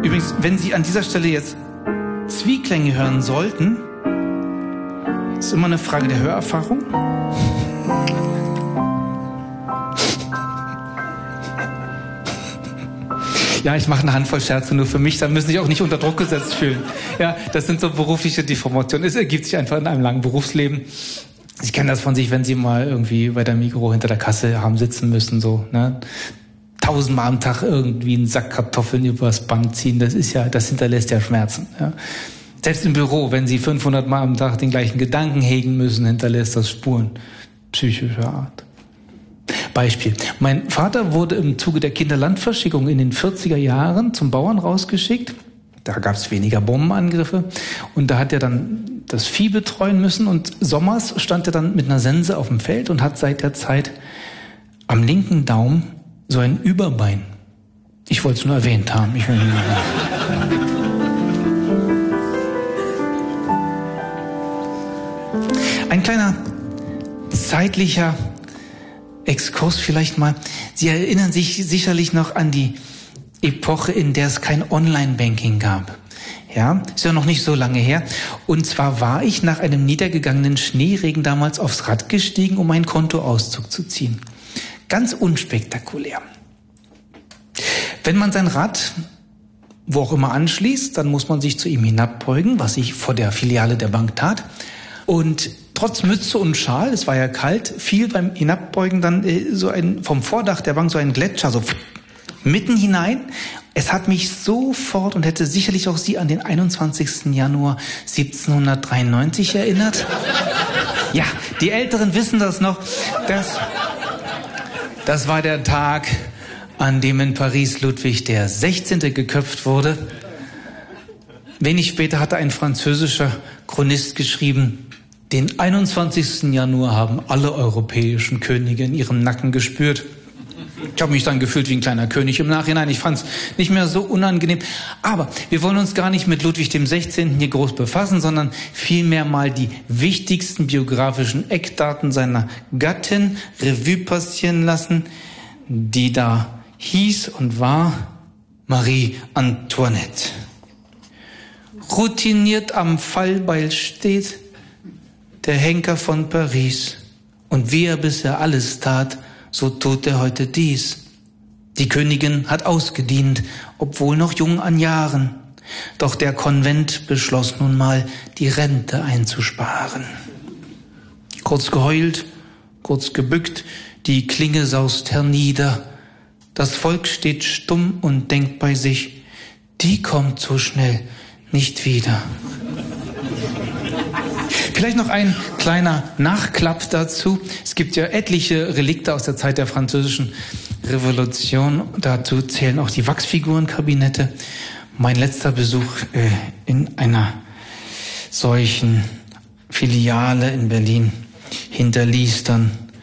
Übrigens, wenn Sie an dieser Stelle jetzt Zwiklänge hören sollten, ist immer eine Frage der Hörerfahrung. Ja, ich mache eine Handvoll Scherze nur für mich, dann müssen Sie sich auch nicht unter Druck gesetzt fühlen. Ja, das sind so berufliche Deformationen. Es ergibt sich einfach in einem langen Berufsleben. Ich kenne das von sich, wenn Sie mal irgendwie bei der Migros hinter der Kasse haben sitzen müssen, so, ne? 1000-mal am Tag irgendwie einen Sack Kartoffeln übers Band ziehen, das hinterlässt ja Schmerzen, ja. Selbst im Büro, wenn Sie 500-mal am Tag den gleichen Gedanken hegen müssen, hinterlässt das Spuren psychischer Art. Beispiel. Mein Vater wurde im Zuge der Kinderlandverschickung in den 40er Jahren zum Bauern rausgeschickt. Da gab es weniger Bombenangriffe. Und da hat er dann das Vieh betreuen müssen. Und sommers stand er dann mit einer Sense auf dem Feld und hat seit der Zeit am linken Daumen so ein Überbein. Ich wollte es nur erwähnt haben. Ein kleiner zeitlicher Exkurs vielleicht mal. Sie erinnern sich sicherlich noch an die Epoche, in der es kein Online-Banking gab. Ja, ist ja noch nicht so lange her. Und zwar war ich nach einem niedergegangenen Schneeregen damals aufs Rad gestiegen, um einen Kontoauszug zu ziehen. Ganz unspektakulär. Wenn man sein Rad wo auch immer anschließt, dann muss man sich zu ihm hinabbeugen, was ich vor der Filiale der Bank tat. Und trotz Mütze und Schal, es war ja kalt, fiel beim Hinabbeugen dann vom Vordach der Bank so ein Gletscher so mitten hinein. Es hat mich sofort und hätte sicherlich auch Sie an den 21. Januar 1793 erinnert. Ja, die Älteren wissen das noch. Das war der Tag, an dem in Paris Ludwig der 16. geköpft wurde. Wenig später hatte ein französischer Chronist geschrieben, den 21. Januar haben alle europäischen Könige in ihrem Nacken gespürt. Ich habe mich dann gefühlt wie ein kleiner König im Nachhinein. Ich fand es nicht mehr so unangenehm. Aber wir wollen uns gar nicht mit Ludwig dem 16. hier groß befassen, sondern vielmehr mal die wichtigsten biografischen Eckdaten seiner Gattin Revue passieren lassen, die da hieß und war Marie Antoinette. Routiniert am Fallbeil steht der Henker von Paris. Und wie er bisher alles tat, so tut er heute dies. Die Königin hat ausgedient, obwohl noch jung an Jahren. Doch der Konvent beschloss nun mal, die Rente einzusparen. Kurz geheult, kurz gebückt, die Klinge saust hernieder. Das Volk steht stumm und denkt bei sich, die kommt so schnell nicht wieder. Vielleicht noch ein kleiner Nachklapp dazu. Es gibt ja etliche Relikte aus der Zeit der Französischen Revolution. Dazu zählen auch die Wachsfigurenkabinette. Mein letzter Besuch in einer solchen Filiale in Berlin hinterließ dann